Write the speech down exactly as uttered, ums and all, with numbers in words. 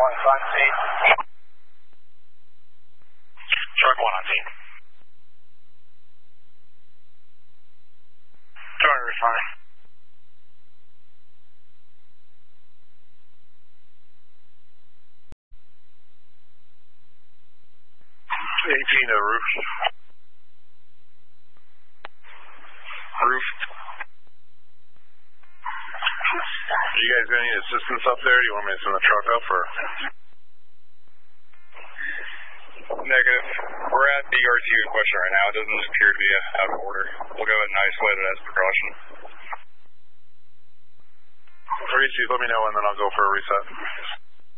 one, on scene. Truck one on scene. Driver responding. eighteen to roof. Roof. Do you guys need assistance up there? Do you want me to send the truck up or? Negative. We're at the R T U in question right now. It doesn't appear to be out of order. We'll go ahead and isolate it as a precaution. Reese, let me know and then I'll go for a reset.